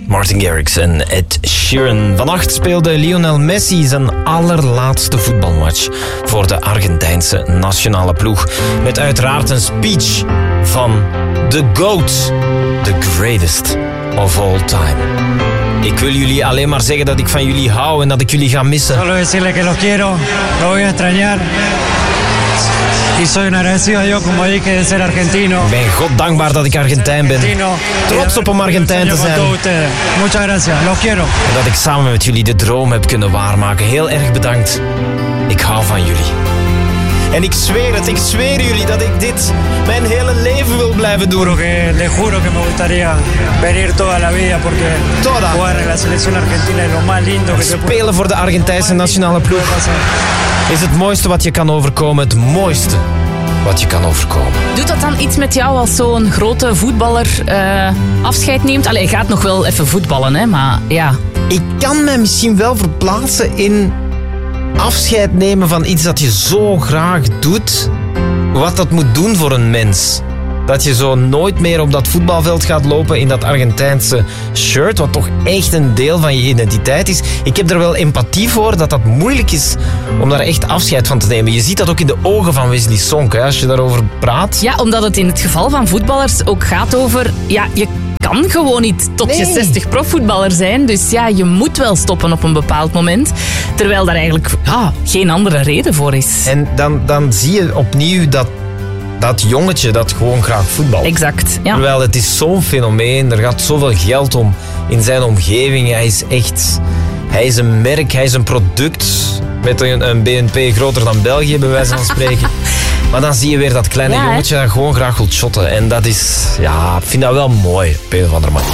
Martin Garrix en Ed Sheeran. Vannacht speelde Lionel Messi zijn allerlaatste voetbalmatch voor de Argentijnse nationale ploeg. Met uiteraard een speech van The GOAT, the greatest of all time. Ik wil jullie alleen maar zeggen dat ik van jullie hou en dat ik jullie ga missen. Solo decirle que los quiero, lo voy a extrañar. Y soy un agradecido a Dios, como dije, de ser argentino. Ik ben God dankbaar dat ik Argentijn ben. Trots op om Argentijn te zijn. Muchas gracias, los quiero. En dat ik samen met jullie de droom heb kunnen waarmaken. Heel erg bedankt. Ik hou van jullie. En ik zweer jullie dat ik dit mijn hele leven wil blijven doen. Le juro que me gustaría venir toda la vida, porque jugar en la selección argentina es lo más lindo que se puede. Spelen voor de Argentijnse nationale ploeg is het mooiste wat je kan overkomen. Het mooiste wat je kan overkomen. Doet dat dan iets met jou als zo'n grote voetballer afscheid neemt? Allee, je gaat nog wel even voetballen, hè, maar ja. Ik kan mij misschien wel verplaatsen in afscheid nemen van iets dat je zo graag doet. Wat dat moet doen voor een mens. Dat je zo nooit meer op dat voetbalveld gaat lopen in dat Argentijnse shirt, wat toch echt een deel van je identiteit is. Ik heb er wel empathie voor dat dat moeilijk is om daar echt afscheid van te nemen. Je ziet dat ook in de ogen van Wesley Sonk, hè, als je daarover praat. Ja, omdat het in het geval van voetballers ook gaat over... Ja, je kan gewoon niet tot je 60 profvoetballer zijn. Dus ja, je moet wel stoppen op een bepaald moment. Terwijl daar eigenlijk geen andere reden voor is. En dan zie je opnieuw dat jongetje dat gewoon graag voetbalt. Exact, ja. Terwijl het is zo'n fenomeen, er gaat zoveel geld om in zijn omgeving. Hij is een merk, hij is een product met een BNP groter dan België, bij wijze van spreken. Maar dan zie je weer dat kleine jongetje dat gewoon graag wil shotten. En dat is, ik vind dat wel mooi op een of andere manier.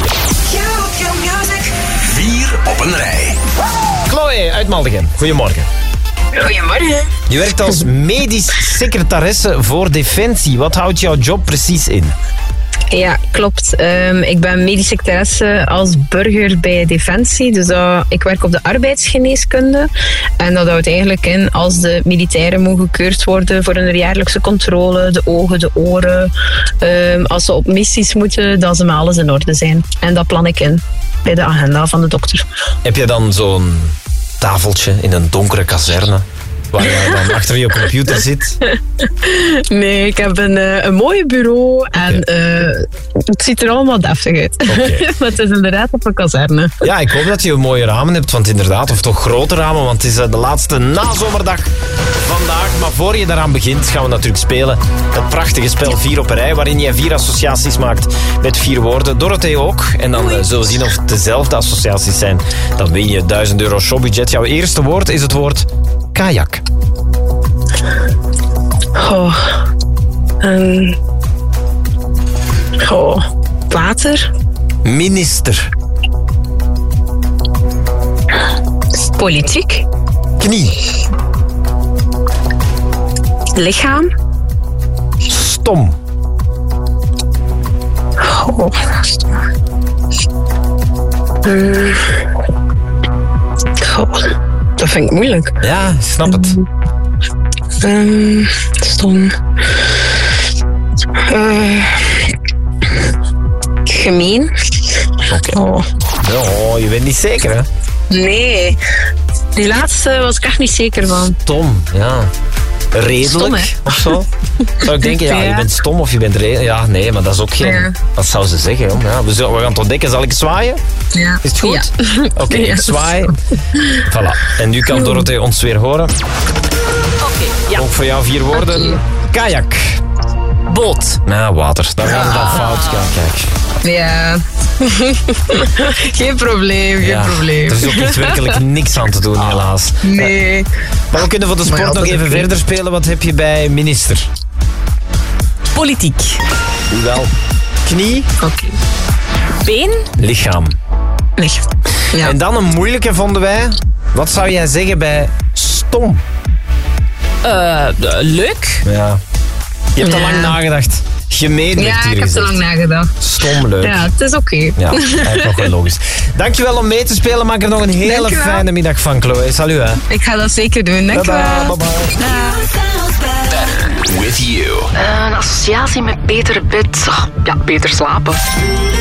4 op een rij. Chloe uit Maldegem, goedemorgen. Goedemorgen. Je werkt als medisch secretaresse voor Defensie. Wat houdt jouw job precies in? Ja, klopt. Ik ben medisch secretaresse als burger bij Defensie. Dus ik werk op de arbeidsgeneeskunde. En dat houdt eigenlijk in als de militairen mogen gekeurd worden voor een jaarlijkse controle. De ogen, de oren. Als ze op missies moeten, dat ze met alles in orde zijn. En dat plan ik in bij de agenda van de dokter. Heb je dan zo'n tafeltje in een donkere kazerne waar je dan achter je computer zit? Nee, ik heb een mooi bureau en het ziet er allemaal deftig uit. Okay. Maar het is inderdaad op een kazerne. Ja, ik hoop dat je mooie ramen hebt, want inderdaad, of toch grote ramen, want het is de laatste nazomerdag vandaag. Maar voor je daaraan begint, gaan we natuurlijk spelen het prachtige spel 4 op een rij, waarin je 4 associaties maakt met 4 woorden. Dorothee ook. En dan zullen we zien of het dezelfde associaties zijn. Dan win je €1000 showbudget. Jouw eerste woord is het woord kajak. Water. Minister. Politiek. Knie. Lichaam. Stom. Dat vind ik moeilijk. Ja, ik snap het. Stom. Gemeen. Okay. Je bent niet zeker, hè? Nee. Die laatste was ik echt niet zeker van. Stom, ja. Redelijk, stom, of zo. Zou ik denken, je bent stom of je bent redelijk. Ja, nee, maar dat is ook geen... Ja. Wat zou ze zeggen, joh? Ja, we gaan het ontdekken. Zal ik zwaaien? Ja. Is het goed? Ja. Oké, ik zwaai. Voilà. En nu kan Dorothee ons weer horen. Ja. Ook voor jou 4 woorden. Kajak. Boot. Nou, water. Daar gaan we dan fout. Kijk. Ja. Geen probleem. Er is ook echt werkelijk niks aan te doen, helaas. Nee. Maar we kunnen voor de sport nog even verder spelen. Wat heb je bij minister? Politiek. Wel. Knie. Oké. Been. Lichaam. Ja. En dan een moeilijke vonden wij. Wat zou jij zeggen bij stom? Leuk. Ja. Je hebt al lang nagedacht. Gemeen werd hier gezegd. Ja, ik heb te lang nagedacht. Stom, leuk. Ja, het is oké. Ja, eigenlijk nog wel logisch. Dankjewel om mee te spelen. Maak er nog een hele fijne middag van, Chloe. Salut, hè. Ik ga dat zeker doen. Dankjewel. Bye. Better with you. Een associatie met beter bed. Ja, beter slapen.